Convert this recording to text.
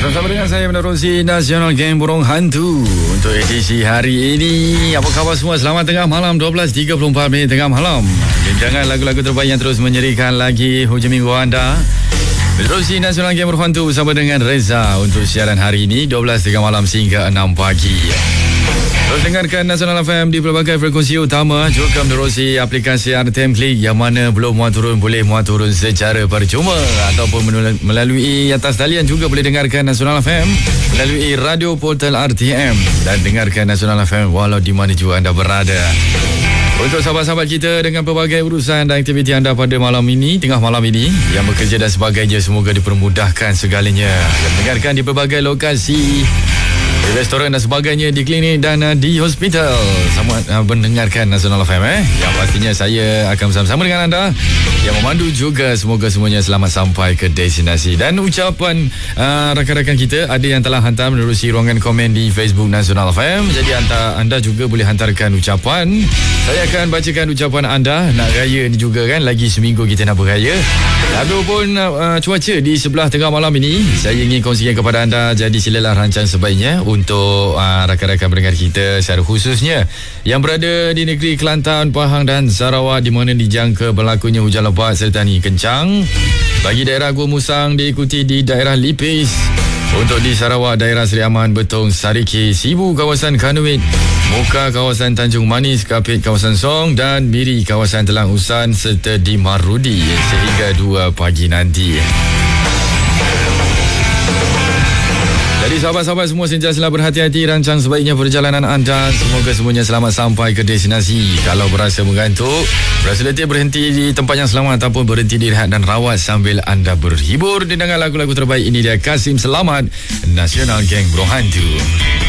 Bersama dengan saya menerusi Nasional Geng Burung Hantu untuk edisi hari ini. Apa khabar semua? Selamat tengah malam, 12.34 minit tengah malam. Jangan lagu-lagu terbaik yang terus menyerikan lagi hujung minggu anda. Menerusi Nasional Geng Burung Hantu bersama dengan Reza untuk siaran hari ini 12 tengah malam sehingga 6 pagi. Terus dengarkan Nasional FM di pelbagai frekuensi utama, juga menerusi aplikasi RTM Klik yang mana belum muat turun boleh muat turun secara percuma ataupun melalui atas talian juga boleh dengarkan Nasional FM melalui radio portal RTM dan dengarkan Nasional FM walau di mana juga anda berada. Untuk sahabat-sahabat kita dengan pelbagai urusan dan aktiviti anda pada malam ini, tengah malam ini, yang bekerja dan sebagainya, semoga dipermudahkan segalanya. Yang mendengarkan di pelbagai lokasi, di restoran dan sebagainya, di klinik dan di hospital, sama mendengarkan Nasional FM yang pastinya saya akan bersama-sama dengan anda yang memandu juga. Semoga semuanya selamat sampai ke destinasi. Dan ucapan rakan-rakan kita ada yang telah hantar menerusi ruangan komen di Facebook Nasional FM. Jadi anda juga boleh hantarkan ucapan. Saya akan bacakan ucapan anda. Nak raya ni juga kan, lagi seminggu kita nak beraya. Lalu pun cuaca di sebelah tengah malam ini saya ingin kongsikan kepada anda. Jadi silalah rancang sebaiknya untuk rakan-rakan pendengar kita, secara khususnya yang berada di negeri Kelantan, Pahang dan Sarawak, di mana dijangka berlakunya hujan lebat serta angin kencang. Bagi daerah Gua Musang diikuti di daerah Lipis. Untuk di Sarawak, daerah Seri Aman, Betong, Sariki, Sibu, kawasan Kanuit, Muka, kawasan Tanjung Manis, Kapit, kawasan Song dan Miri, kawasan Telang Usan serta di Marudi sehingga 2 pagi nanti. Jadi sahabat-sahabat semua, sentiasalah berhati-hati rancang sebaiknya perjalanan anda. Semoga semuanya selamat sampai ke destinasi. Kalau berasa mengantuk, berasa letih, berhenti di tempat yang selamat ataupun berhenti direhat dan rawat sambil anda berhibur dengan lagu-lagu terbaik. Ini dia Kasim Selamat, Nasional Geng Burung Hantu.